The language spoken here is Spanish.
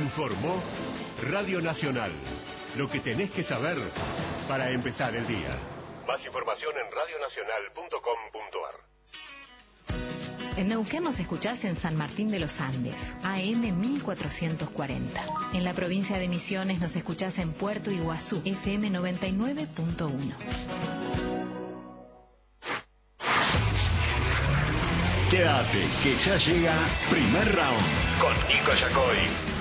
Informó Radio Nacional. Lo que tenés que saber para empezar el día. Más información en radionacional.com.ar. En Neuquén nos escuchás en San Martín de los Andes, AM 1440. En la provincia de Misiones nos escuchás en Puerto Iguazú, FM 99.1. Quédate, que ya llega Primer Round con Nico Yacoy.